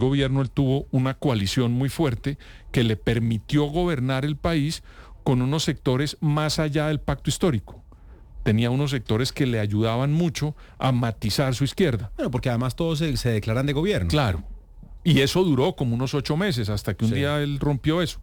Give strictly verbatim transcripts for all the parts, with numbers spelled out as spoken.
gobierno él tuvo una coalición muy fuerte que le permitió gobernar el país con unos sectores más allá del pacto histórico. Tenía unos sectores que le ayudaban mucho a matizar su izquierda. Bueno, porque además todos se, se declaran de gobierno. Claro. Y eso duró como unos ocho meses hasta que un sí. día él rompió eso.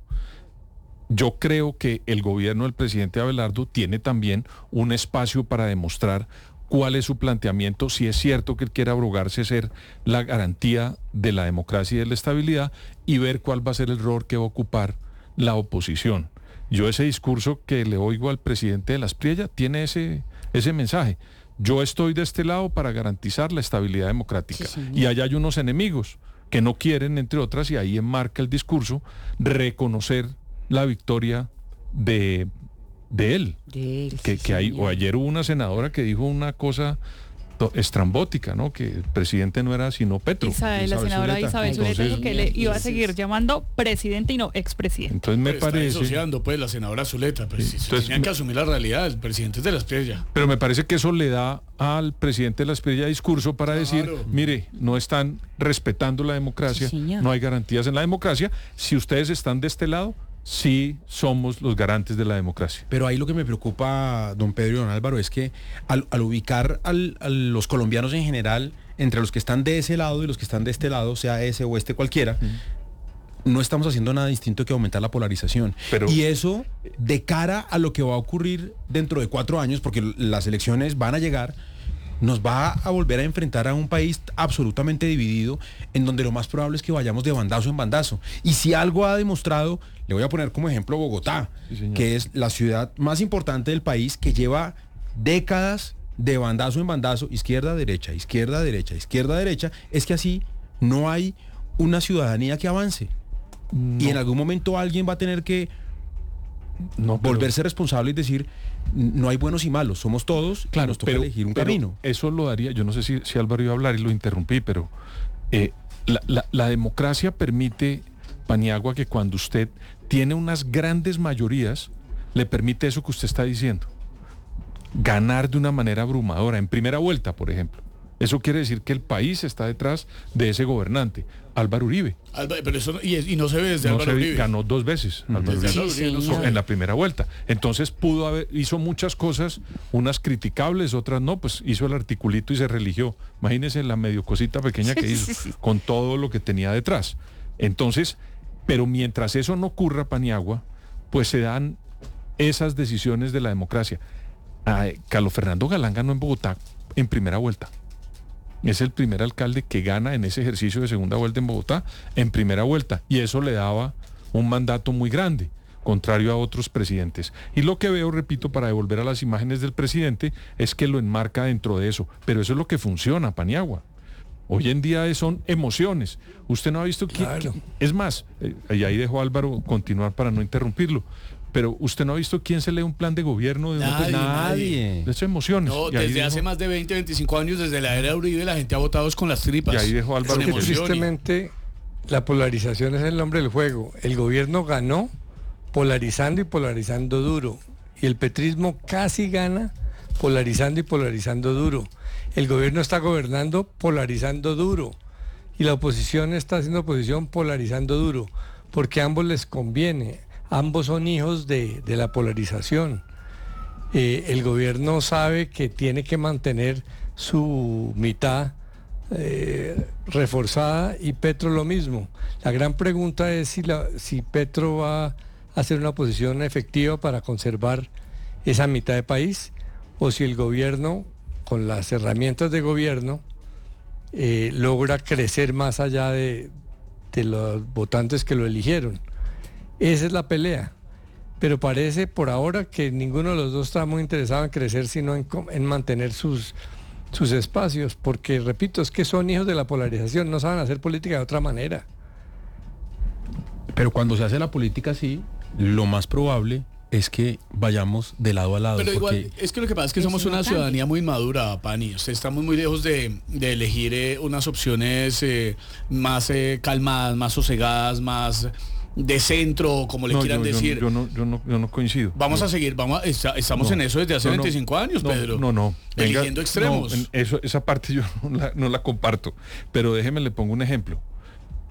Yo creo que el gobierno del presidente Abelardo tiene también un espacio para demostrar cuál es su planteamiento, si es cierto que él quiere abrogarse ser la garantía de la democracia y de la estabilidad, y ver cuál va a ser el rol que va a ocupar la oposición. Yo ese discurso que le oigo al presidente de Las Priellas tiene ese, ese mensaje. Yo estoy de este lado para garantizar la estabilidad democrática. Sí, y allá hay unos enemigos que no quieren, entre otras, y ahí enmarca el discurso, reconocer la victoria de, de él. De él que, sí, que hay, o ayer hubo una senadora que dijo una cosa estrambótica, ¿no? Que el presidente no era sino Petro. Isabel, la senadora Zuleta. Isabel Zuleta dijo que le iba a seguir llamando presidente y no expresidente. Entonces me pero parece... Está disociando, pues, la senadora Zuleta, pues, sí. Entonces, tenían que asumir la realidad, el presidente es de Las Priellas. Pero me parece que eso le da al presidente de Las Priellas discurso para claro. decir, mire, no están respetando la democracia, sí, no hay garantías en la democracia, si ustedes están de este lado, sí somos los garantes de la democracia. Pero ahí lo que me preocupa, don Pedro y don Álvaro, es que al, al ubicar al, a los colombianos en general, entre los que están de ese lado y los que están de este lado, sea ese o este cualquiera, uh-huh. no estamos haciendo nada distinto que aumentar la polarización. Pero, y eso de cara a lo que va a ocurrir dentro de cuatro años, porque las elecciones van a llegar, nos va a volver a enfrentar a un país absolutamente dividido, en donde lo más probable es que vayamos de bandazo en bandazo. Y si algo ha demostrado, le voy a poner como ejemplo Bogotá, sí, que es la ciudad más importante del país, que lleva décadas de bandazo en bandazo, izquierda, derecha, izquierda, derecha, izquierda, derecha, es que así no hay una ciudadanía que avance. No. Y en algún momento alguien va a tener que no, pero... volverse responsable y decir, no hay buenos y malos, somos todos, claro, nos toca pero, elegir un camino. Eso lo daría, yo no sé si, si Álvaro iba a hablar y lo interrumpí, pero eh, la, la, la democracia permite, Paniagua, que cuando usted tiene unas grandes mayorías, le permite eso que usted está diciendo, ganar de una manera abrumadora, en primera vuelta, por ejemplo. Eso quiere decir que el país está detrás de ese gobernante, Álvaro Uribe. Alba, pero eso no, y, y no se ve desde no Álvaro se ve, Uribe. Ganó dos veces Álvaro Uribe. Sí, sí, no en la primera vuelta. Entonces pudo haber, hizo muchas cosas, unas criticables, otras no, pues hizo el articulito y se religió. Imagínense la medio cosita pequeña que hizo, con todo lo que tenía detrás. Entonces, pero mientras eso no ocurra, Paniagua, pues se dan esas decisiones de la democracia. Ah, Carlos Fernando Galán ganó en Bogotá en primera vuelta. Es el primer alcalde que gana en ese ejercicio de segunda vuelta en Bogotá, en primera vuelta, y eso le daba un mandato muy grande, contrario a otros presidentes. Y lo que veo, repito, para devolver a las imágenes del presidente, es que lo enmarca dentro de eso, pero eso es lo que funciona, Paniagua. Hoy en día son emociones. Usted no ha visto quién, claro. quién es más, eh, y ahí dejo a Álvaro continuar para no interrumpirlo, pero usted no ha visto quién se lee un plan de gobierno de nadie, un... nadie. De esas emociones. No, y desde hace dejó... más de veinte, veinticinco años, desde la era de Uribe, la gente ha votado con las tripas. Y ahí dejó Álvaro. Porque tristemente la polarización es el nombre del juego. El gobierno ganó polarizando y polarizando duro. Y el petrismo casi gana polarizando y polarizando duro. El gobierno está gobernando polarizando duro. Y la oposición está haciendo oposición polarizando duro. Porque a ambos les conviene. Ambos son hijos de, de la polarización. Eh, el gobierno sabe que tiene que mantener su mitad eh, reforzada y Petro lo mismo. La gran pregunta es si, la, si Petro va a hacer una posición efectiva para conservar esa mitad de país o si el gobierno, con las herramientas de gobierno, eh, logra crecer más allá de, de los votantes que lo eligieron. Esa es la pelea, pero parece por ahora que ninguno de los dos está muy interesado en crecer, sino en, en mantener sus, sus espacios, porque, repito, es que son hijos de la polarización, no saben hacer política de otra manera. Pero cuando se hace la política así, lo más probable es que vayamos de lado a lado. Pero igual, es que lo que pasa es que somos una ciudadanía muy madura, Pani. O sea, estamos muy lejos de, de elegir eh, unas opciones eh, más eh, calmadas, más sosegadas, más... de centro, como le no, quieran yo, decir. Yo, yo, no, yo, no, yo no coincido. Vamos no. a seguir, vamos a, está, estamos no, en eso desde hace no, veinticinco años, no, Pedro. No, no. Eligiendo Venga, extremos. No, eso, esa parte yo no la, no la comparto. Pero déjeme, le pongo un ejemplo.